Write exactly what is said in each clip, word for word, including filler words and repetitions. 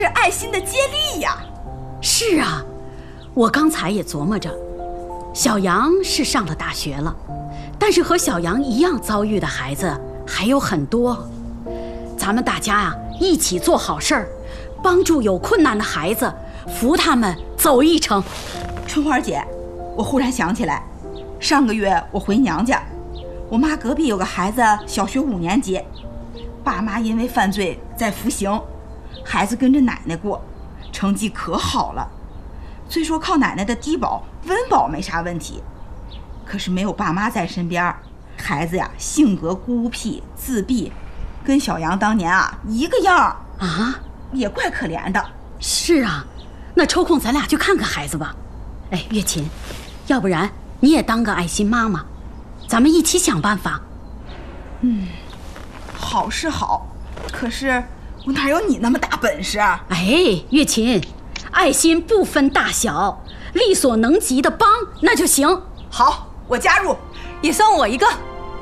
是爱心的接力呀。 是啊，我刚才也琢磨着，小杨是上了大学了，但是和小杨一样遭遇的孩子还有很多。咱们大家啊，一起做好事儿，帮助有困难的孩子，扶他们走一程。 春花姐，我忽然想起来，上个月我回娘家，我妈隔壁有个孩子小学五年级，爸妈因为犯罪在服刑，孩子跟着奶奶过，成绩可好了。虽说靠奶奶的低保温饱没啥问题，可是没有爸妈在身边，孩子呀性格孤僻自闭，跟小杨当年啊一个样啊， 也怪可怜的。 是啊，那抽空咱俩去看看孩子吧。哎，月琴，要不然你也当个爱心妈妈，咱们一起想办法。 嗯，好是好，可是我哪有你那么大本事啊？ 哎，月琴，爱心不分大小，力所能及的帮那就行。 好，我加入， 也算我一个。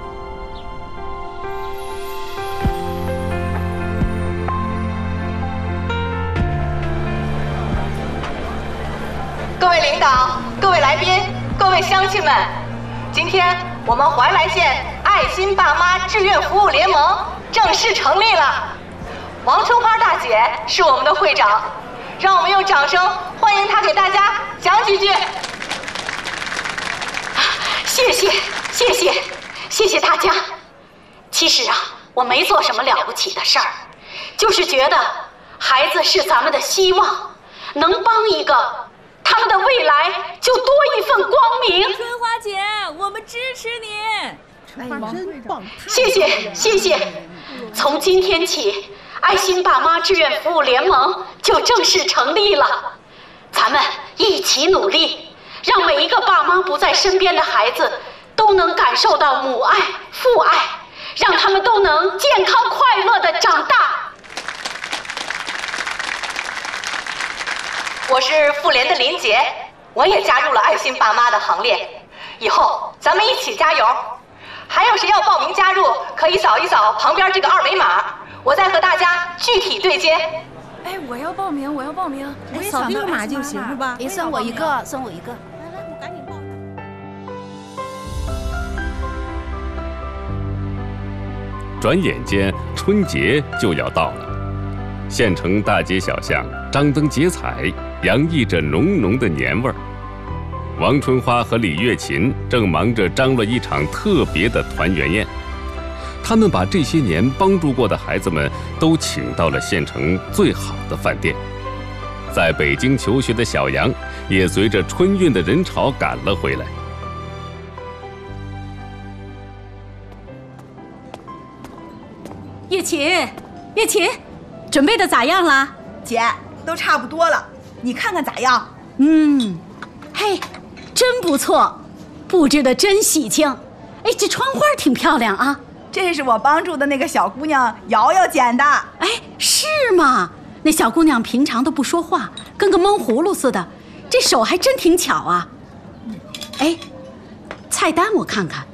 各位领导、各位来宾、各位乡亲们，今天我们怀来县爱心爸妈志愿服务联盟正式成立了。王春花大姐是我们的会长，让我们用掌声欢迎她给大家讲几句。谢谢，谢谢，谢谢大家。其实啊，我没做什么了不起的事儿，就是觉得孩子是咱们的希望，能帮一个，他们的未来就多一份光明。 春花姐，我们支持你。 春花真棒！ 谢谢，谢谢。从今天起，爱心爸妈志愿服务联盟就正式成立了。咱们一起努力，让每一个爸妈不在身边的孩子都能感受到母爱、父爱，让他们都能健康快乐地长大。我是妇联的林杰，我也加入了爱心爸妈的行列。以后咱们一起加油！还有谁要报名加入，可以扫一扫旁边这个二维码，我再和大家具体对接。 哎，我要报名，我要报名。 哎，扫这个码就行是吧？ 哎，算我一个，算我一个。 来来，我赶紧报。 转眼间，春节就要到了。县城大街小巷张灯结彩，洋溢着浓浓的年味儿。王春花和李月琴正忙着张罗一场特别的团圆宴。他们把这些年帮助过的孩子们都请到了县城最好的饭店。在北京求学的小杨也随着春运的人潮赶了回来。 月琴，月琴，准备的咋样了？ 姐，都差不多了，你看看咋样？ 嗯，嘿，真不错，布置的真喜庆。哎，这窗花挺漂亮啊。 这是我帮助的那个小姑娘瑶瑶剪的。 哎，是吗？那小姑娘平常都不说话，跟个闷葫芦似的，这手还真挺巧啊。哎，菜单我看看。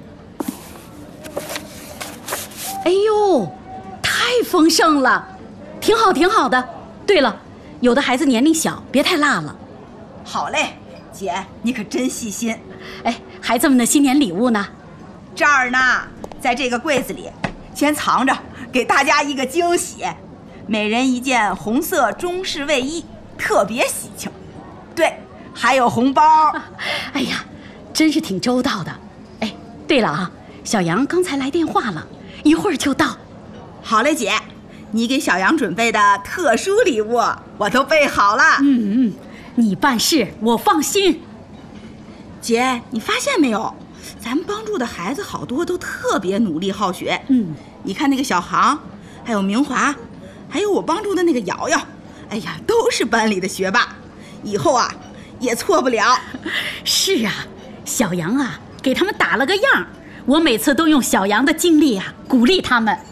哎呦，太丰盛了，挺好挺好的。对了，有的孩子年龄小，别太辣了。 好嘞，姐，你可真细心。 哎，孩子们的新年礼物呢？ 这儿呢，在这个柜子里，先藏着，给大家一个惊喜。每人一件红色中式卫衣，特别喜庆。对，还有红包。 哎呀，真是挺周到的。哎，对了啊，小杨刚才来电话了，一会儿就到。 好嘞，姐，你给小杨准备的特殊礼物我都备好了。 嗯嗯，你办事我放心。 姐，你发现没有，咱们帮助的孩子好多都特别努力好学。 嗯， 你看那个小航，还有明华，还有我帮助的那个瑶瑶，哎呀，都是班里的学霸，以后啊也错不了。 是啊，小杨啊给他们打了个样，我每次都用小杨的经历啊鼓励他们。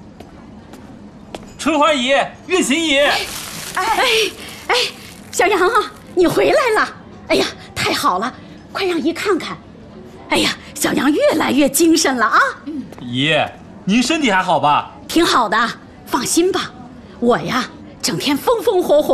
春花姨，月琴姨， 哎哎，小杨啊，你回来了！哎呀，太好了，快让姨看看。哎呀，小杨越来越精神了啊！ 姨，您身体还好吧？ 挺好的，放心吧。我呀， 整天风风火火。